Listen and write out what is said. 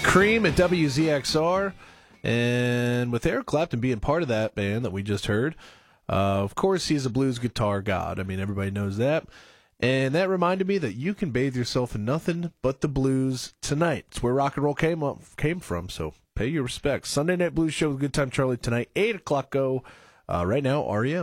Cream at WZXR. And with Eric Clapton being part of that band that we just heard, of course he's a blues guitar god. I mean, everybody knows that. And that reminded me that you can bathe yourself in nothing but the blues tonight. It's where rock and roll came from, so pay your respects. Sunday Night Blues Show with Good Time Charlie tonight, 8 o'clock go. Right now, REM.